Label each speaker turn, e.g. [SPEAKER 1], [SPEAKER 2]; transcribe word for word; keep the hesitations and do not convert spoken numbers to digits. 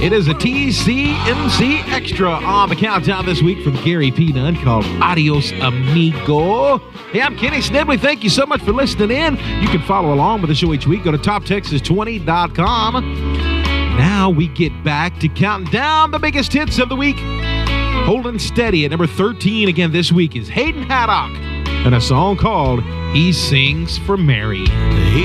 [SPEAKER 1] It is a T C M C Extra on the countdown this week from Gary P. Nunn called Adios Amigo. Hey, I'm Kenny Snedley. Thank you so much for listening in. You can follow along with the show each week. Go to top texas twenty dot com. Now we get back to counting down the biggest hits of the week. Holding steady at number thirteen again this week is Hayden Haddock and a song called He Sings for Mary.